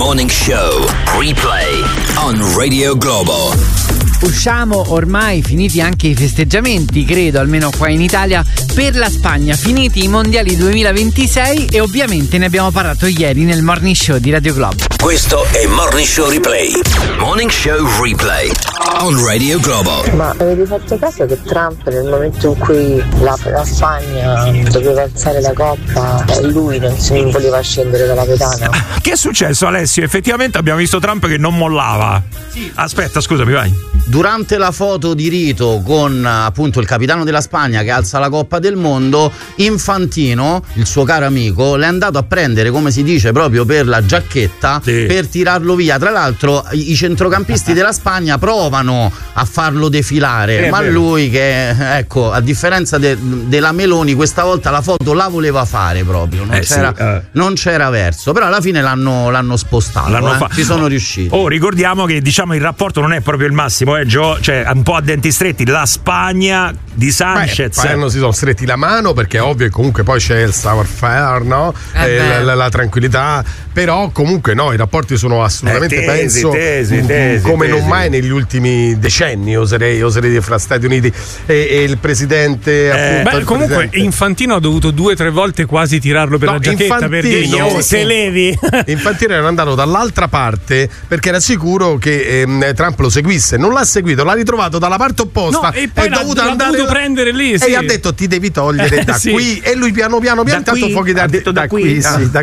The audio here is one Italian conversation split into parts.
Morning Show Replay on Radio Globo. Usciamo ormai, finiti anche i festeggiamenti, credo, almeno qua in Italia, per la Spagna, finiti i mondiali 2026 e ovviamente ne abbiamo parlato ieri nel Morning Show di Radio Globo. Questo è Morning Show Replay. Morning Show Replay on Radio Globo. Ma avete fatto caso che Trump nel momento in cui la Spagna doveva alzare la coppa, lui non si voleva scendere dalla pedana? Che è successo, Alessio? Effettivamente abbiamo visto Trump che non mollava. Sì. Aspetta, scusami, vai. Durante la foto di rito con appunto il capitano della Spagna che alza la Coppa del Mondo, Infantino, il suo caro amico, l'è andato a prendere, come si dice, proprio per la giacchetta, sì, per tirarlo via. Tra l'altro i centrocampisti della Spagna provano a farlo defilare, ma lui, che ecco, a differenza della Meloni, questa volta la foto la voleva fare proprio, non c'era verso, però alla fine l'hanno spostato, ci sono riusciti. Ricordiamo che diciamo il rapporto non è proprio il massimo, cioè un po' a denti stretti. La Spagna di Sanchez non si sono stretti la mano, perché è ovvio che comunque poi c'è il savoir-faire, no? La tranquillità, però comunque no, i rapporti sono assolutamente tesi, come non mai negli ultimi decenni, oserei dire, fra Stati Uniti e il presidente appunto, comunque presidente. Infantino ha dovuto 2 o 3 volte quasi tirarlo per la giacchetta, per dirgli se levi. Infantino era andato dall'altra parte perché era sicuro che Trump lo seguisse, non l'ha seguito, l'ha ritrovato dalla parte opposta, e poi l'ha dovuto prendere lì, sì. E gli ha detto ti devi togliere da qui, e lui piano intanto fuochi da qui,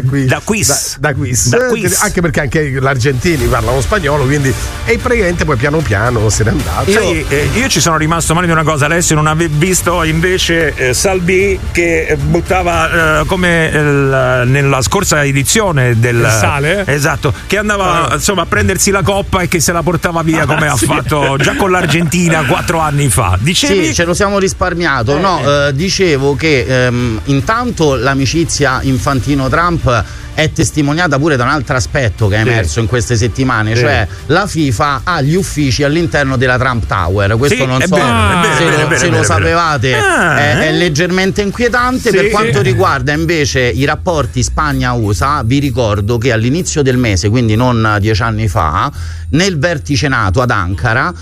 anche perché anche gli argentini parlano spagnolo, quindi, e praticamente poi piano piano se n'è andato. Io ci sono rimasto male di una cosa, Alessio, non avevo visto invece Salvi che buttava come nella scorsa edizione del sale, esatto, che andava insomma a prendersi la coppa e che se la portava via come ha fatto già con l'Argentina 4 anni fa. Dicevi? Sì, ce lo siamo risparmiato. Dicevo che intanto l'amicizia Infantino-Trump è testimoniata pure da un altro aspetto che è emerso in queste settimane, cioè la FIFA ha gli uffici all'interno della Trump Tower. Questo non so se lo sapevate, è leggermente inquietante. Per quanto riguarda invece i rapporti Spagna-USA, vi ricordo che all'inizio del mese, quindi non 10 anni fa, nel vertice NATO ad Ankara,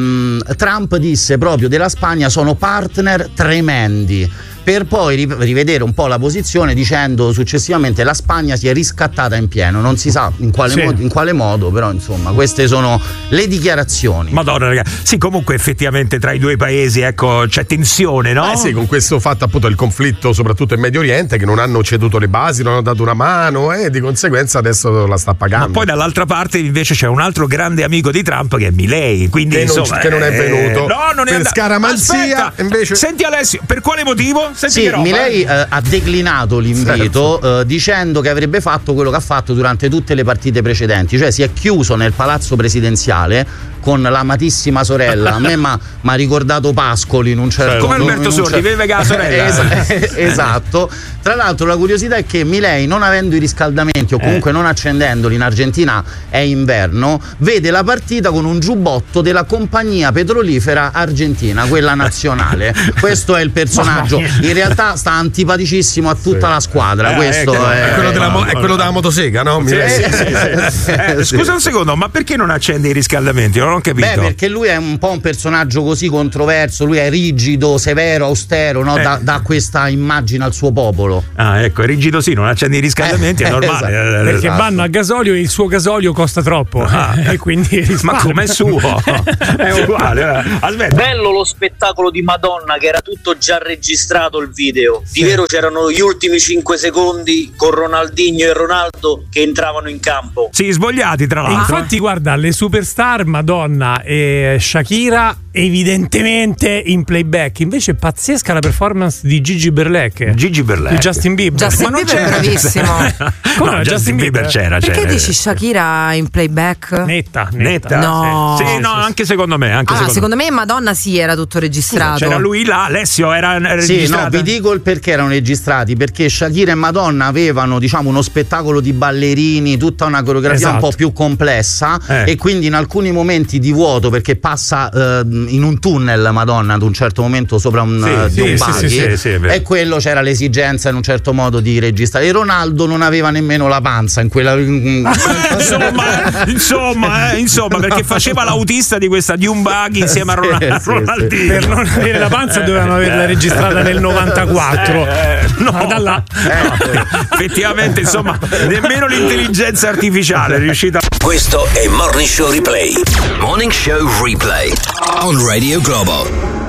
Trump disse proprio della Spagna sono partner tremendi, per poi rivedere un po' la posizione dicendo successivamente la Spagna si è riscattata in pieno, non si sa in quale modo, però insomma queste sono le dichiarazioni. Madonna ragazzi, sì, comunque effettivamente tra i due paesi c'è tensione, no? Sì, con questo fatto appunto il conflitto soprattutto in Medio Oriente, che non hanno ceduto le basi, non hanno dato una mano e di conseguenza adesso la sta pagando. Ma poi dall'altra parte invece c'è un altro grande amico di Trump che è Milei, quindi che non è venuto per scaramanzia. Invece... Senti Alessio, per quale motivo? Milei ha declinato l'invito dicendo che avrebbe fatto quello che ha fatto durante tutte le partite precedenti, cioè si è chiuso nel palazzo presidenziale con l'amatissima sorella. A me mi ha ricordato Pascoli in un certo come Alberto Sordi, vive la sorella. Esatto. Tra l'altro la curiosità è che Milei, non avendo i riscaldamenti o comunque non accendendoli, in Argentina è inverno, vede la partita con un giubbotto della compagnia petrolifera argentina, quella nazionale. Questo è il personaggio. In realtà sta antipaticissimo a tutta la squadra. Questo è quello della motosega, no? Scusa un secondo, ma perché non accende i riscaldamenti? Non ho capito. Perché lui è un po' un personaggio così controverso, lui è rigido, severo, austero, no? Dà questa immagine al suo popolo. Ecco, è rigido, sì, non accende i riscaldamenti, è normale. Esatto. Perché vanno a gasolio e il suo gasolio costa troppo. E quindi ma com'è suo? È uguale. Aspetta. Bello lo spettacolo di Madonna, che era tutto già registrato il video. Di vero c'erano gli ultimi 5 secondi con Ronaldinho e Ronaldo che entravano in campo. Sì, svogliati tra l'altro. Infatti guarda, le superstar Madonna e Shakira evidentemente in playback, invece pazzesca la performance di Gigi Berlec. Di Justin Bieber. Justin Bieber è bravissimo. No, Justin Bieber c'era. Perché dici Shakira in playback? Netta. No. Sì, no, anche secondo me. Secondo me Madonna sì, era tutto registrato. C'era lui là, Alessio era registrato. Sì, no, vi dico il perché erano registrati, perché Shakira e Madonna avevano, diciamo, uno spettacolo di ballerini, tutta una coreografia un po' più complessa, e quindi in alcuni momenti di vuoto, perché passa in un tunnel Madonna ad un certo momento sopra un buggy, e quello c'era l'esigenza in un certo modo di registrare. E Ronaldo non aveva nemmeno la panza in quella insomma, perché faceva l'autista di un buggy insieme a Ronaldinho. Per non avere la panza dovevano averla registrata nel 94. Effettivamente, insomma, nemmeno l'intelligenza artificiale è riuscita. Questo è Morning Show Replay. Morning Show Replay on Radio Globo.